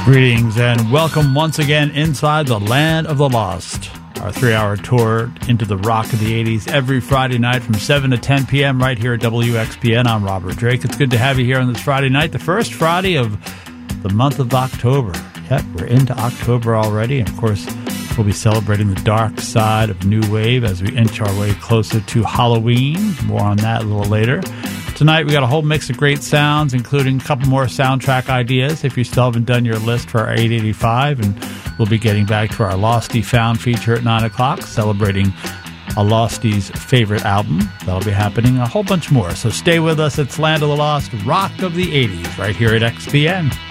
Greetings and welcome once again inside the Land of the Lost. Our 3-hour tour into the rock of the 80s every Friday night from 7 to 10 p.m. right here at WXPN. I'm Robert Drake. It's good to have you here on this Friday night, the first Friday of the month of October. Yep, we're into October already. And of course, we'll be celebrating the dark side of New Wave as we inch our way closer to Halloween. More on that a little later. Tonight, we got a whole mix of great sounds, including a couple more soundtrack ideas if you still haven't done your list for our 885. And we'll be getting back to our Losty Found feature at 9 o'clock, celebrating a Losty's favorite album. That'll be happening, a whole bunch more. So stay with us. It's Land of the Lost, Rock of the 80s, right here at XPN.